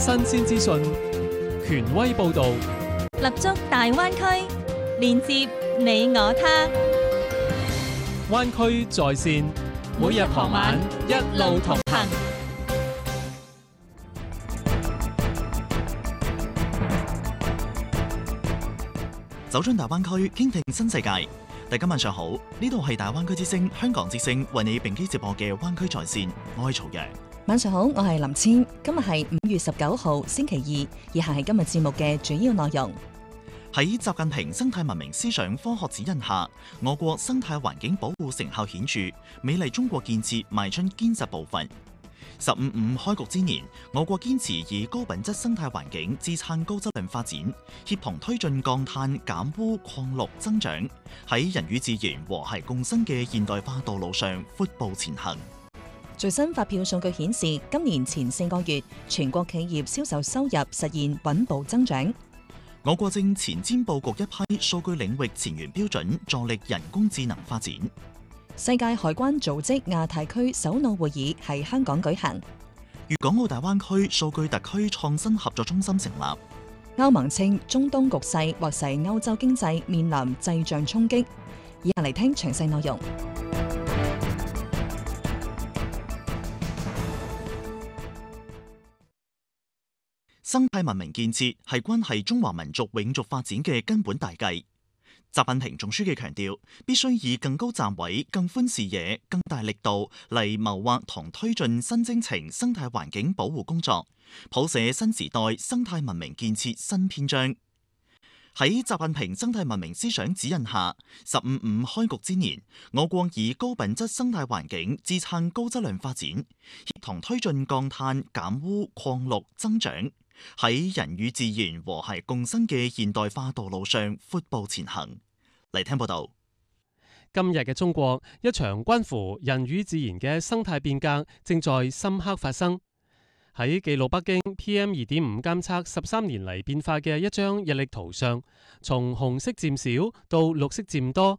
新鮮資訊，權威報導， 立足大灣區，連接你我他。 灣區在線，每日傍晚一路同行。 走進大灣區，傾聽新世界。大家晚上好，呢度係大灣區之聲香港之聲為你並機直播嘅灣區在線，我係曹陽。 晚上好，我係林千。今日係5月19號星期二，以下係今日節目嘅主要內容。 喺習近平生態文明思想科學指引下，我國生態環境保護成效顯著，美麗中國建設邁出堅實步伐。15.5開局之年，我國堅持以高品質生態環境支撐高質量發展，協同推進降碳減污擴綠增長，喺人與自然和諧共生嘅現代化道路上闊步前行。 最新發表數據顯示，今年前4個月，全國企業銷售收入實現穩步增長。 我國正前瞻佈局一批數據領域前沿標準，助力人工智能發展。 世界海關組織亞太區首腦會議喺香港舉行。 粵港澳大灣區數據特區創新合作中心成立。 歐盟稱中東局勢或使歐洲經濟面臨滯脹衝擊。以下嚟聽詳細內容。 生態文明建設係關係中華民族永續發展嘅根本大計。習近平總書記強調，必須以更高站位、更寬視野、更大力度嚟謀劃同推進新征程生態環境保護工作，譜寫新時代生態文明建設新篇章。喺習近平生態文明思想指引下，15.5開局之年，我國以高品質生態環境支撐高質量發展，協同推進降碳減污擴綠增長，喺人與自然和諧共生嘅現代化道路上闊步前行。嚟聽報道。 今日嘅中國，一場關乎人與自然嘅生態變革正在深刻發生。喺記錄北京 PM2.5 監測13年嚟變化嘅一張日曆圖上，從紅色漸少到綠色漸多，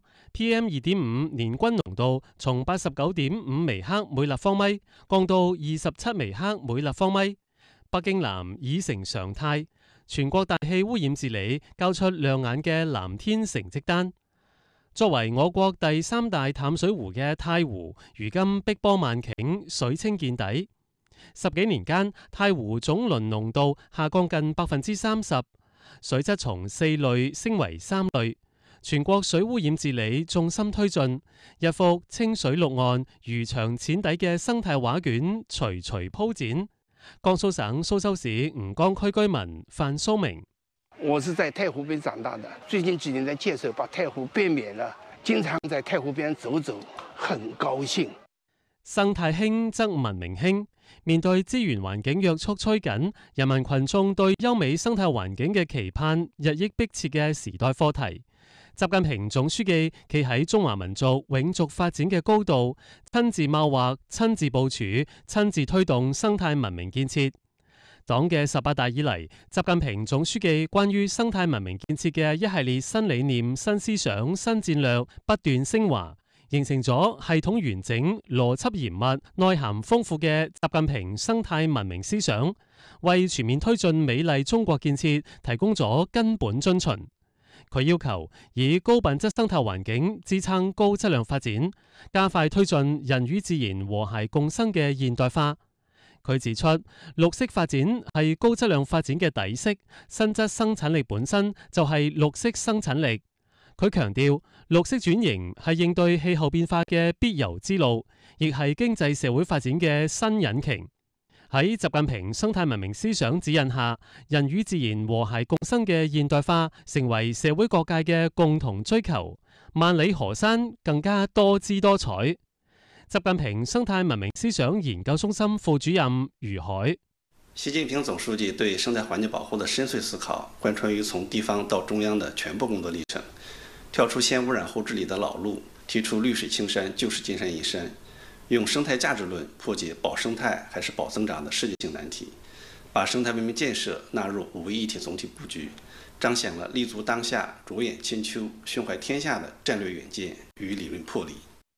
PM2.5 年均濃度從89.5微克每立方米降到27微克每立方米。北京藍已成常態，全國大氣污染治理交出亮眼嘅藍天成績單。作為我國第3大淡水湖嘅太湖，如今碧波萬頃，水清見底。10幾年間，太湖總磷濃度下降近30%，水質從4類升為3類。全國水污染治理重心推進，一幅清水綠岸、魚翔淺底嘅生態畫卷徐徐鋪展。江蘇省蘇州市吳江區居民范蘇明： 我是在太湖邊長大的，最近幾年的建設把太湖變美了，經常在太湖邊走走，很高興。 生態興則文明興，面對資源環境約束趨緊，人民群眾對優美生態環境嘅期盼日益迫切嘅時代課題。習近平總書記企喺中華民族永續發展嘅高度，親自謀劃、親自部署、親自推動生態文明建設。黨嘅18大以嚟，習近平總書記關於生態文明建設嘅一系列新理念、新思想、新戰略不斷升華，形成咗系統完整、邏輯嚴密、內涵豐富嘅習近平生態文明思想，為全面推進美麗中國建設提供咗根本遵循。佢要求以高品質生態環境支撐高質量發展，加快推進人與自然和諧共生嘅現代化。佢指出，綠色發展係高質量發展嘅底色，新質生產力本身就係綠色生產力。佢強調，綠色轉型係應對氣候變化嘅必由之路，亦係經濟社會發展嘅新引擎。喺習近平生態文明思想指引下，人與自然和諧共生嘅現代化成為社會各界嘅共同追求。萬里河山更加多姿多彩。習近平生態文明思想研究中心副主任余海： 習近平總書記對生態環境保護的深邃思考，貫穿於從地方到中央的全部工作歷程，跳出先污染後治理的老路，提出綠水青山就是金山銀山，用生態價值論破解保生態還是保增長的世界性難題，把生態文明建設納入五位一體總體布局，彰顯了立足當下、着眼千秋、胸懷天下的戰略遠見與理論魄力。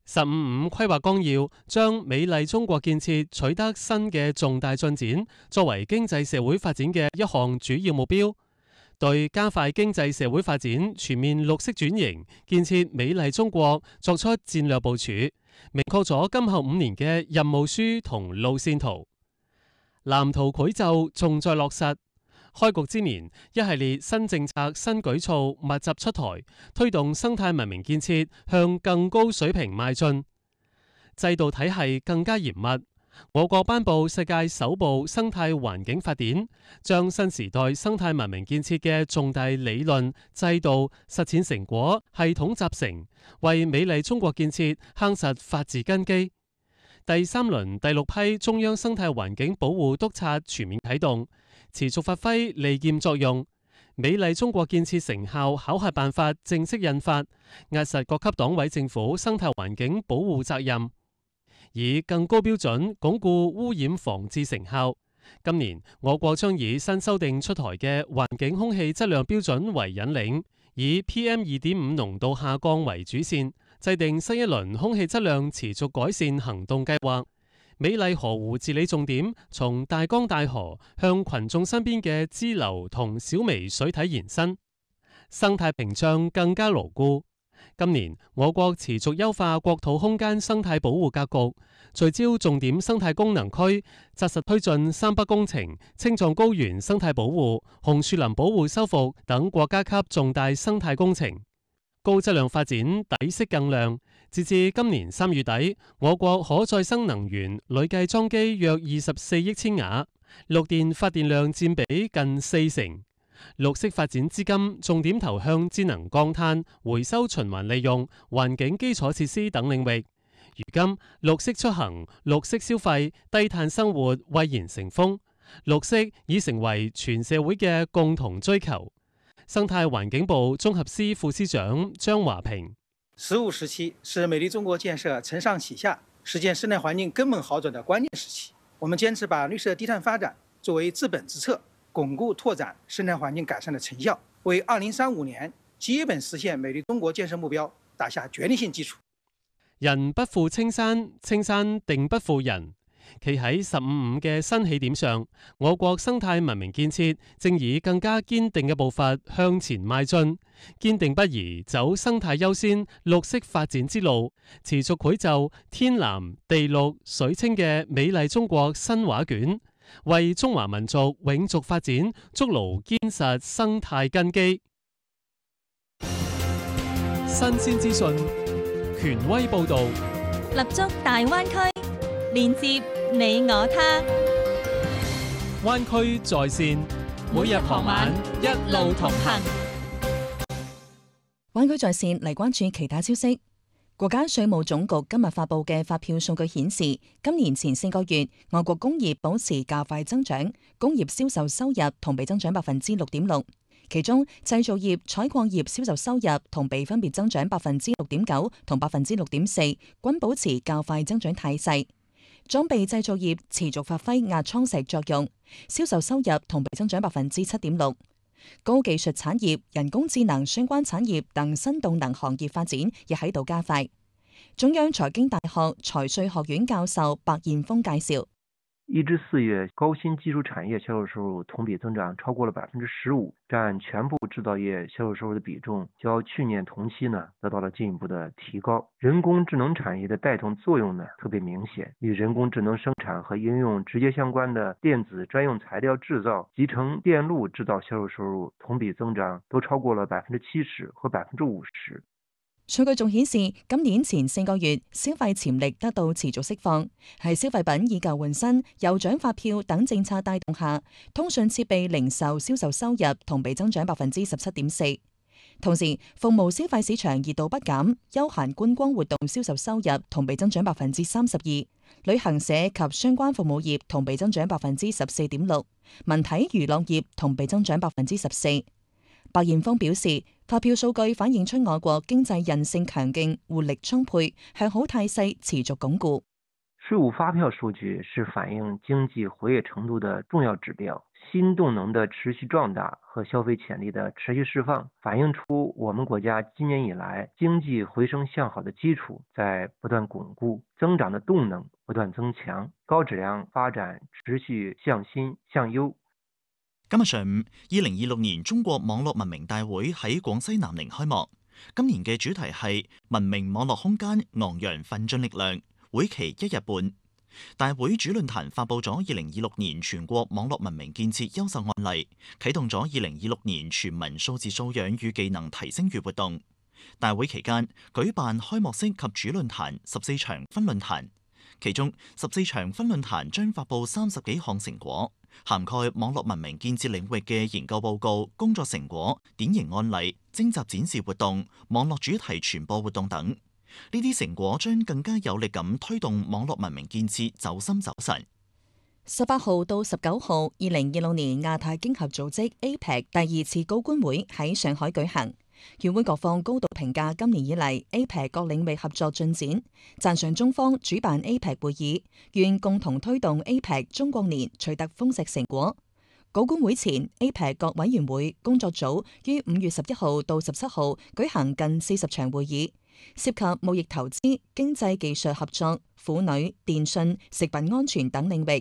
15規劃綱要將美麗中國建設取得新嘅重大進展作為經濟社會發展嘅一項主要目標，對加快經濟社會發展、全面綠色轉型、建設美麗中國作出戰略部署，明確咗今後5年嘅任務書同路線圖。藍圖繪就重在落實。開局之年，一系列新政策、新舉措密集出台，推動生態文明建設向更高水平邁進，制度體系更加嚴密。我國頒布世界首部生態環境法典，將新時代生態文明建設嘅重大理論、制度、實踐成果系統集成，為美麗中國建設夯實法治根基。第3輪第6批中央生態環境保護督察全面啟動，持續發揮利劍作用。美麗中國建設成效考核辦法正式印發，壓實各級黨委政府生態環境保護責任，以更高標準鞏固污染防治成效。今年我國將以新修訂出台嘅環境空氣質量標準為引領，以 PM2.5 濃度下降為主線，制定新一輪空氣質量持續改善行動計劃。美麗河湖治理重點從大江大河向群眾身邊嘅支流同小微水體延伸，生態屏障更加牢固。今年我國持續優化國土空間生態保護格局，聚焦重點生態功能區，紮實推進三北工程、青藏高原生態保護、紅樹林保護修復等國家級重大生態工程，高質量發展底色更亮。截至今年3月底，我國可再生能源累計裝機約24億千瓦，綠電發電量佔比近40%。綠色發展資金重點投向節能降碳、回收循環利用、環境基礎設施等領域。如今，綠色出行、綠色消費、低碳生活蔚然成風，綠色已成為全社會嘅共同追求。生態環境部綜合司副司長張華平 15時期是美麗中國建設承上啟下、實踐生態環境根本好轉的關鍵時期。我們堅持把綠色低碳發展作為治本之策，鞏固拓展生態環境改善的成效，為2035年基本實現美麗中國建設目標打下決定性基礎。 人不負青山，青山定不負人。企喺15.5嘅新起點上，我國生態文明建設正以更加堅定嘅步伐向前邁進，堅定不移走生態優先、綠色發展之路，持續繪就天藍地綠水清嘅美麗中國新畫卷，為中華民族永續發展築牢堅實生態根基。新鮮資訊，權威報導， 立足大灣區，連接你我他。 灣區在線，每日傍晚一路同行。 灣區在線嚟關注其他消息。國家稅務總局今日發布嘅發票數據顯示，今年前4個月，我國工業保持較快增長，工業銷售收入同比增長6.6%。其中，製造業、採礦業銷售收入同比分別增長6.9%同6.4%，均保持較快增長態勢。裝備製造業持續發揮壓艙石作用，銷售收入同比增長7.6%。高技術產業、人工智能相關產業等新動能行業發展亦喺度加快。中央財經大學財稅學院教授白彥峰介紹 ，1至4月高新技術產業銷售收入同比增長超過了15%，佔全部製造業銷售收入的比重較去年同期呢得到了進一步的提高。人工智能產業的帶動作用呢特別明顯，與人工智能生產和應用直接相關的電子專用材料製造、集成電路製造銷售收入同比增長都超過了70%和50%。 數據仲顯示，今年前4個月消費潛力得到持續釋放，係消費品以舊換新、有獎發票等政策帶動下，通訊設備零售銷售收入同比增長17.4%。同時，服務消費市場熱度不減，休閒觀光活動銷售收入同比增長32%，旅行社及相關服務業同比增長14.6%，文體娛樂業同比增長14%。白彥峰表示，發票數據反映出我國經濟韌性強勁、活力充沛、向好態勢持續鞏固。 税务发票数据是反映经济活跃程度的重要指标，新动能的持续壮大和消费潜力的持续释放，反映出我们国家今年以来经济回升向好的基礎在不斷鞏固，增長的動能不斷增強，高質量發展持續向新向優。 今日上午，2026年中國網絡文明大會喺廣西南寧開幕。今年嘅主題係文明網絡空間昂揚奮進力量，會期1日半。大會主論壇發布咗2026年全國網絡文明建設優秀案例，啟動咗2026年全民數字素養與技能提升月活動。大會期間舉辦開幕式及主論壇14場分論壇，其中14場分論壇將發布30幾項成果，涵蓋網絡文明建設領域嘅研究報告、工作成果、典型案例、徵集展示活動、網絡主題傳播活動等。呢啲成果將更加有力咁推動網絡文明建設走深走實。 18號到19號，2026年亞太經合組織 APEC 第2次高官會喺上海舉行。與會各方高度評價今年以嚟 APEC 各領域合作進展，讚賞中方主辦 APEC 會議，願共同推動 APEC 中國年取得豐碩成果。高官會前 ，APEC 各委員會工作組於5月11號到17號舉行近40場會議，涉及貿易投資、經濟技術合作、婦女、電信、食品安全等領域，